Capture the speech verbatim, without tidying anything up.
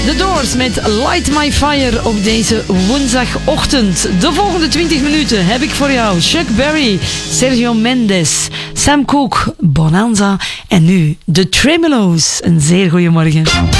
The Doors met Light My Fire op deze woensdagochtend. De volgende twintig minuten heb ik voor jou Chuck Berry, Sergio Mendes, Sam Cooke, Bonanza en nu de Tremelo's. Een zeer goeiemorgen.